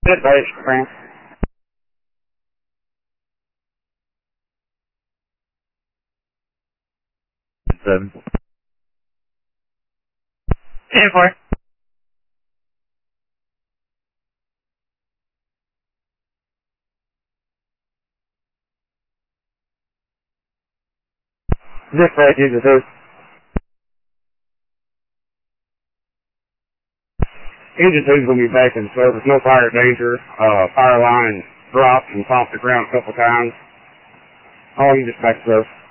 Good base, Frank. Seven. 10-4. This way, Jesus. Engine 2's going to be back in service. No fire danger. Fire line dropped and popped the ground a couple times. All you just back to service.